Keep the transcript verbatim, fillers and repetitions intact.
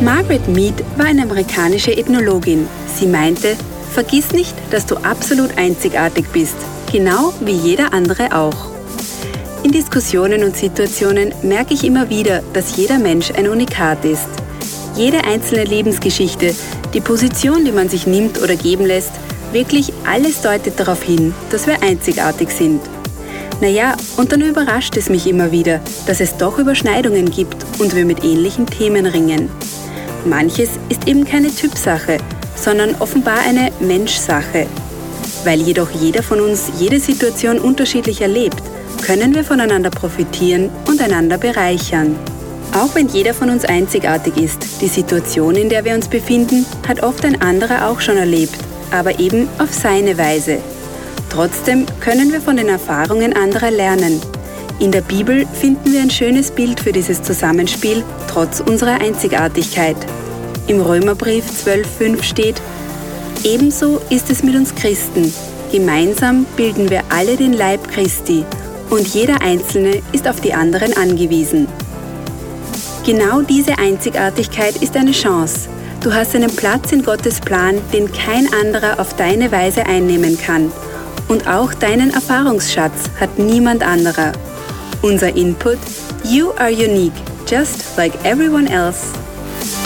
Margaret Mead war eine amerikanische Ethnologin. Sie meinte, vergiss nicht, dass du absolut einzigartig bist, genau wie jeder andere auch. In Diskussionen und Situationen merke ich immer wieder, dass jeder Mensch ein Unikat ist. Jede einzelne Lebensgeschichte, die Position, die man sich nimmt oder geben lässt, wirklich alles deutet darauf hin, dass wir einzigartig sind. Naja, und dann überrascht es mich immer wieder, dass es doch Überschneidungen gibt und wir mit ähnlichen Themen ringen. Manches ist eben keine Typsache, sondern offenbar eine Menschsache. Weil jedoch jeder von uns jede Situation unterschiedlich erlebt, können wir voneinander profitieren und einander bereichern. Auch wenn jeder von uns einzigartig ist, die Situation, in der wir uns befinden, hat oft ein anderer auch schon erlebt, aber eben auf seine Weise. Trotzdem können wir von den Erfahrungen anderer lernen. In der Bibel finden wir ein schönes Bild für dieses Zusammenspiel, trotz unserer Einzigartigkeit. Im Römerbrief zwölf fünf steht: Ebenso ist es mit uns Christen. Gemeinsam bilden wir alle den Leib Christi und jeder Einzelne ist auf die anderen angewiesen. Genau diese Einzigartigkeit ist eine Chance. Du hast einen Platz in Gottes Plan, den kein anderer auf deine Weise einnehmen kann. Und auch deinen Erfahrungsschatz hat niemand anderer. Unser Input: You are unique, just like everyone else.